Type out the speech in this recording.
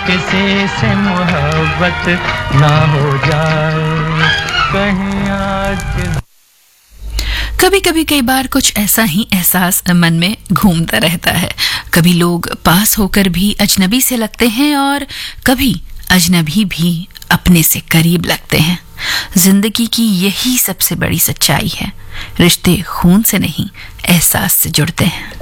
किसी से मोहब्बत ना हो जाए कहीं आज। कभी कभी कई बार कुछ ऐसा ही एहसास मन में घूमता रहता है। कभी लोग पास होकर भी अजनबी से लगते हैं और कभी अजनबी भी अपने से करीब लगते हैं। जिंदगी की यही सबसे बड़ी सच्चाई है। रिश्ते खून से नहीं, एहसास से जुड़ते हैं।